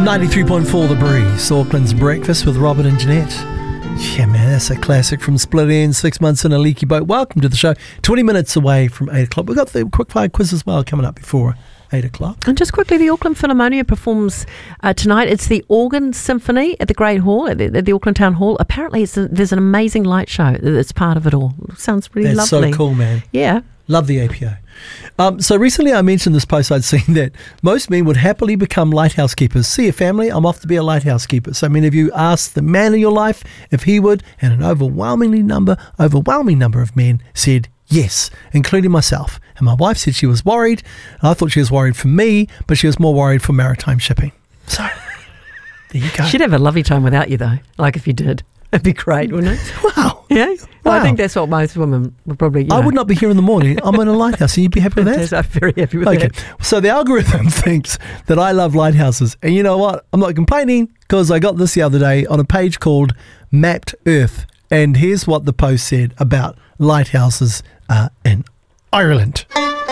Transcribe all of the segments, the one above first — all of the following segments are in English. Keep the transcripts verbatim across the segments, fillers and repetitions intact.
ninety-three point four The Breeze, Auckland's Breakfast with Robert and Jeanette. Yeah, man, that's a classic from Split Enz, Six Months in a Leaky Boat. Welcome to the show. twenty minutes away from eight o'clock. We've got the quickfire quiz as well coming up before eight o'clock. And just quickly, the Auckland Philharmonia performs uh, tonight. It's the Organ Symphony at the Great Hall, at the, at the Auckland Town Hall. Apparently, it's a, there's an amazing light show that's part of it all. Sounds really That's lovely. so cool, man. Yeah. Love the A P O. Um, so recently I mentioned this post I'd seen that most men would happily become lighthouse keepers. See a family, I'm off to be a lighthouse keeper. So many of you asked the man in your life if he would, and an overwhelmingly number, overwhelming number of men said yes, including myself. And my wife said she was worried. And I thought she was worried for me, but she was more worried for maritime shipping. So there you go. She'd have a lovely time without you, though. Like if you did. It'd be great, wouldn't it? Wow. Yeah? Well, Wow. I think that's what most women would probably, you I know. would not be here in the morning. I'm in a lighthouse, and you'd be happy with that? I'm very happy with Okay, that. so the algorithm thinks that I love lighthouses. And you know what? I'm not complaining because I got this the other day on a page called Mapped Earth. And here's what the post said about lighthouses uh, in Ireland.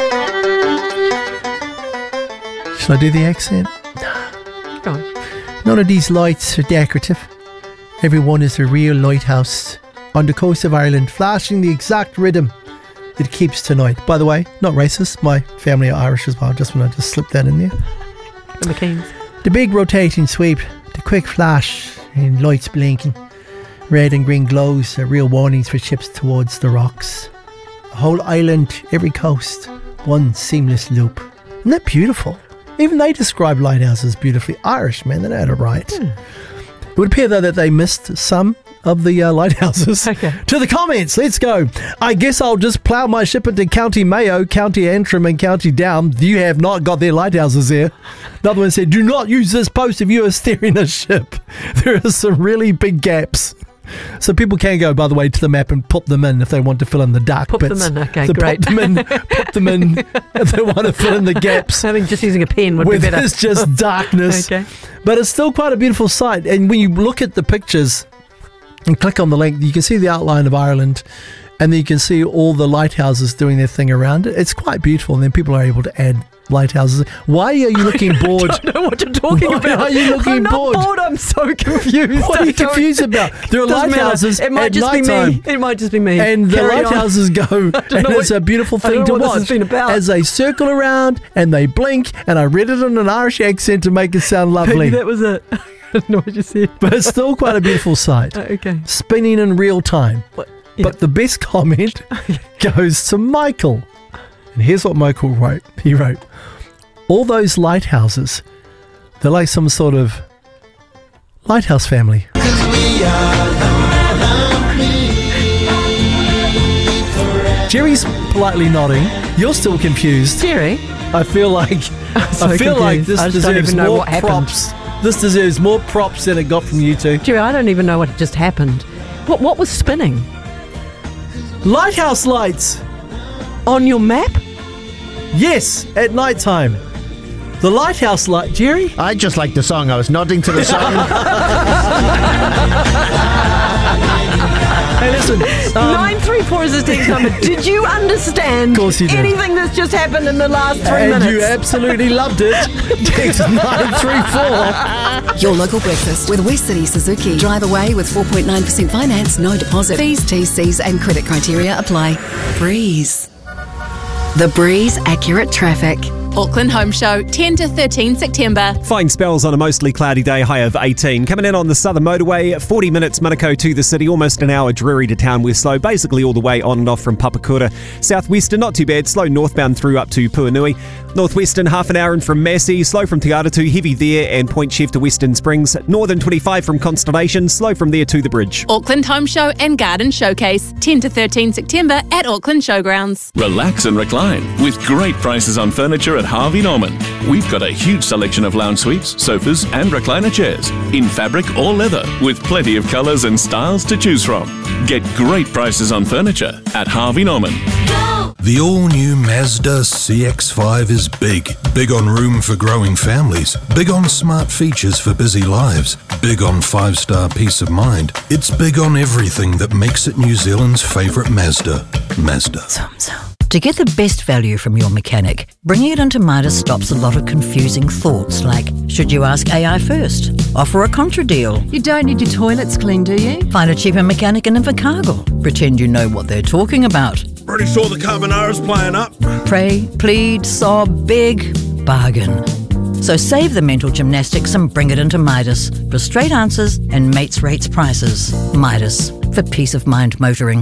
Shall I do the accent? Go on. None of these lights are decorative. Everyone is a real lighthouse on the coast of Ireland, flashing the exact rhythm that keeps tonight. By the way, not racist. My family are Irish as well. Just want to just slip that in there. The McKeans. The big rotating sweep, the quick flash and lights blinking. Red and green glows are real warnings for ships towards the rocks. The whole island, every coast, one seamless loop. Isn't that beautiful? Even they describe lighthouses beautifully. Irish, man, they know how to write. Hmm. It would appear, though, that they missed some of the uh, lighthouses. Okay. To the comments, let's go. I guess I'll just plough my ship into County Mayo, County Antrim and County Down. You have not got their lighthouses there. Another one said, do not use this post if you are steering a ship. There are some really big gaps. So people can go, by the way, to the map and put them in if they want to fill in the dark Put bits. them in, okay, So great. Put them in, put them in if they want to fill in the gaps. I think just using a pen would Where be better. there's just darkness. Okay. But it's still quite a beautiful sight. And when you look at the pictures and click on the link, you can see the outline of Ireland, and then you can see all the lighthouses doing their thing around it. It's quite beautiful, and then people are able to add lighthouses. Why are you looking bored? I don't know what you're talking Why about. are you looking I'm not bored? bored. I'm so confused. What are you I don't- confused about? There are Doesn't matter. lighthouses It might at just nighttime. be me. It might just be me. And the Carry on. lighthouses go, and know it's what- a beautiful I don't thing know to what this watch has been about. as they circle around and they blink. And I read it in an Irish accent to make it sound lovely, Maybe that was it. I don't know what you said. but it's still quite a beautiful sight, Uh, okay. spinning in real time. What? Yeah. But the best comment goes to Michael, and here's what Michael wrote. He wrote, "All those lighthouses, they're like some sort of lighthouse family." Jerry's politely nodding. You're still confused. Jerry? I feel like so I feel like confused. this I just don't deserves even know more what happened. props. This deserves more props than it got from you two. Jerry, I don't even know what just happened. What What was spinning? Lighthouse lights. On your map? Yes, at night time. The lighthouse light. Jerry? I just like the song. I was nodding to the song. Hey, listen. Um, nine three four is his text number. Did you understand Of course you did. anything that's just happened in the last three and minutes? you absolutely loved it. Text nine three four. Your local breakfast with West City Suzuki. Drive away with four point nine percent finance, no deposit. Fees, T Cs and credit criteria apply. Breeze. The Breeze Accurate Traffic. Auckland Home Show, ten to thirteen September. Fine spells on a mostly cloudy day, high of eighteen. Coming in on the Southern Motorway, forty minutes Manukau to the city, almost an hour Drury to town. We're slow, basically all the way on and off from Papakura. Southwestern, not too bad, slow northbound through up to Puanui. Northwestern, half an hour in from Massey, slow from Te Aratu, heavy there, and Point Chef to Western Springs. Northern twenty-five from Constellation, slow from there to the bridge. Auckland Home Show and Garden Showcase, ten to thirteen September at Auckland Showgrounds. Relax and recline with great prices on furniture at Harvey Norman. We've got a huge selection of lounge suites, sofas and recliner chairs in fabric or leather with plenty of colours and styles to choose from. Get great prices on furniture at Harvey Norman. The all-new Mazda C X five is big. Big on room for growing families. Big on smart features for busy lives. Big on five-star peace of mind. It's big on everything that makes it New Zealand's favourite Mazda. Mazda. Zoom, zoom. To get the best value from your mechanic, bringing it into Midas stops a lot of confusing thoughts like, should you ask A I first? Offer a contra deal. You don't need your toilets clean, do you? Find a cheaper mechanic in Invercargill. Pretend you know what they're talking about. Already saw the carbonara's playing up. Pray, plead, sob, beg, bargain. So save the mental gymnastics and bring it into Midas for straight answers and mates rates prices. Midas, for peace of mind motoring.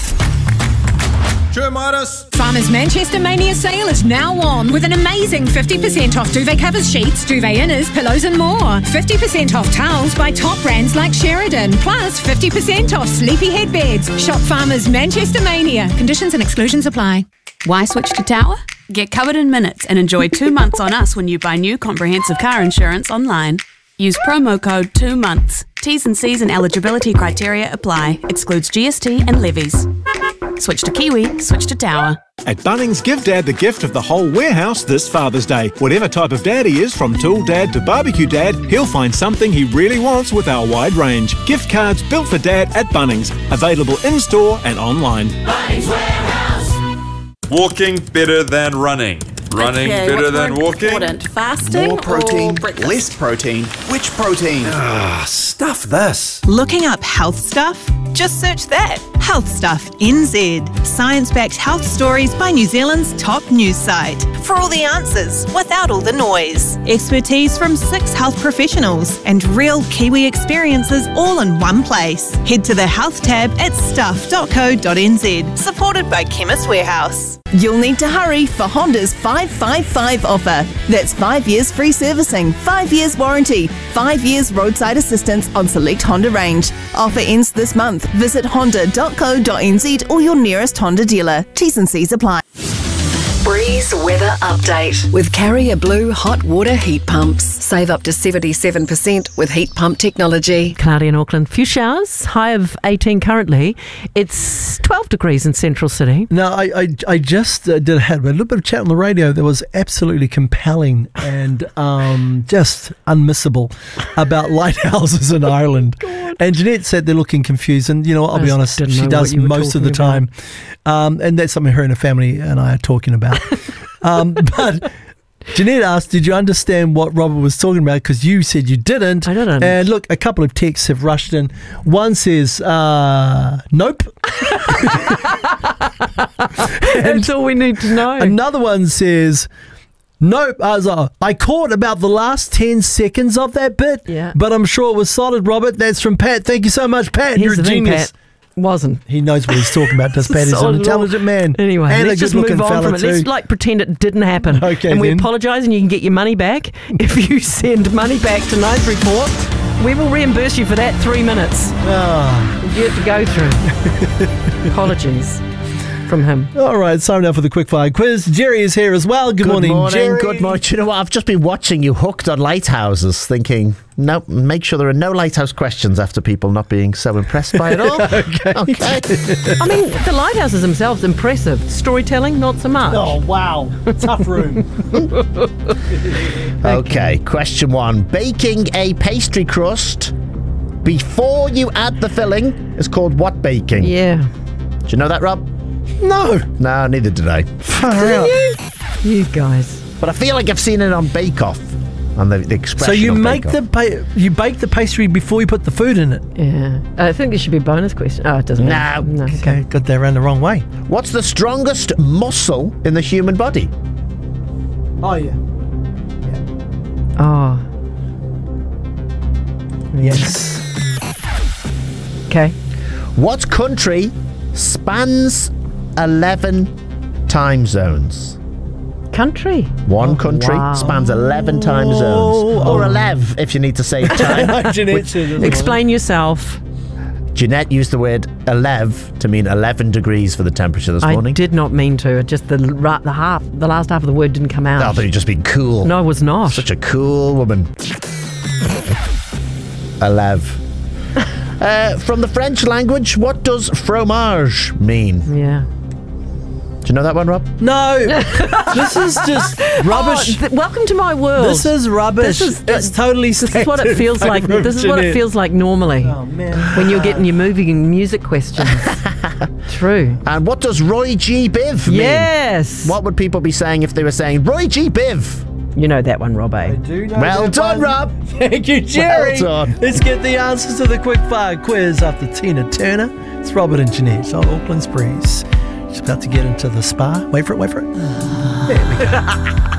Sure, Midas. Farmers Manchester Mania sale is now on with an amazing fifty percent off duvet covers, sheets, duvet inners, pillows and more. fifty percent off towels by top brands like Sheridan. Plus fifty percent off sleepy headbeds. Shop Farmers Manchester Mania. Conditions and exclusions apply. Why switch to Tower? Get covered in minutes and enjoy two months on us when you buy new comprehensive car insurance online. Use promo code two months. T's and C's and eligibility criteria apply. Excludes G S T and levies. Switch to Kiwi, switch to Tower. At Bunnings, give Dad the gift of the whole warehouse this Father's Day. Whatever type of dad he is, from tool dad to barbecue dad, he'll find something he really wants with our wide range. Gift cards built for Dad at Bunnings. Available in-store and online. Bunnings Warehouse. Walking better than running. Running okay, better what's than more walking. Important? Fasting More protein, or breakfast? less protein. Which protein? Ah, stuff this. Looking up health stuff? Just search that. Health Stuff N Z. Science-backed health stories by New Zealand's top news site. For all the answers, without all the noise. Expertise from six health professionals and real Kiwi experiences all in one place. Head to the health tab at stuff dot co dot n z. Supported by Chemist Warehouse. You'll need to hurry for Honda's five five five offer. That's five years free servicing, five years warranty, five years roadside assistance on select Honda range. Offer ends this month. Visit honda dot co dot n z or your nearest Honda dealer. T's and C's apply. Breeze weather update with Carrier Blue hot water heat pumps. Save up to seventy-seven percent with heat pump technology. Cloudy in Auckland. Few showers. High of eighteen currently. It's twelve degrees in Central City. No, I I, I just uh, did had a little bit of chat on the radio that was absolutely compelling and um, just unmissable about lighthouses in Ireland. And Jeanette said they're looking confused, and you know, I'll I be honest, didn't she know does what you were most of the talking time, um, and that's something her and her family and I are talking about. um, but Jeanette asked, "Did you understand what Robert was talking about?" Because you said you didn't. I didn't. And look, a couple of texts have rushed in. One says, uh, "Nope." That's all we need to know. Another one says, nope, I, was like, I caught about the last ten seconds of that bit, Yeah. but I'm sure it was solid, Robert. That's from Pat. Thank you so much, Pat. Here's You're a the thing, genius. Pat. Wasn't. He knows what he's talking about, does Pat? He's an Solid intelligent man. Anyway, and let's a just move good-looking on fella from it. too. Let's like pretend it didn't happen. Okay, and we then. apologise, and you can get your money back if you send money back to nine three four. We will reimburse you for that three minutes. Oh. You have to go through. Apologies from him. All right, it's time now for the quickfire quiz. Jerry is here as well. Good, Good morning, morning, Jerry. good morning. Do you know what? I've just been watching you hooked on lighthouses, thinking, no, make sure there are no lighthouse questions after people not being so impressed by it all. okay. okay. I mean, the lighthouses themselves, impressive. Storytelling, not so much. Oh, wow. Tough room. Okay, question one. Baking a pastry crust before you add the filling is called what baking? Yeah. Do you know that, Rob? No. No, neither did I. Far out. You? you guys. But I feel like I've seen it on Bake Off. On the, the expression So you of make Bake the Off. pa- you bake the pastry before you put the food in it. Yeah. I think there should be a bonus question. Oh, it doesn't No. matter. No. Okay. Okay, got that around the wrong way. What's the strongest muscle in the human body? Oh, yeah. Oh. Yes. Okay. What country spans eleven time zones? Country. One country wow. spans eleven time zones. Or eleven if you need to save time. Jeanette said it. Explain yourself. Jeanette used the word eleven to mean eleven degrees for the temperature this I morning. did not mean to. Just the right, the half, the last half of the word didn't come out. I thought you'd just been cool. No, I was not. Such a cool woman. eleven. Uh, from the French language, what does fromage mean? Yeah. Do you know that one, Rob? No. This is just rubbish. Oh, th- welcome to my world. This is rubbish. This is, it's totally This is what it feels like. This is what it feels like normally. Oh, man. When you're getting your movie and music questions. True. And what does Roy G. Biv mean? Yes. What would people be saying if they were saying Roy G. Biv? You know that one, Rob. I do know Well that done, one. Rob. Thank you, Jerry. Well done. Let's get the answers to the quickfire quiz after Tina Turner. It's Robert and Jeanette on Auckland's Breeze. She's about to get into the spa. Wait for it, wait for it. There we go.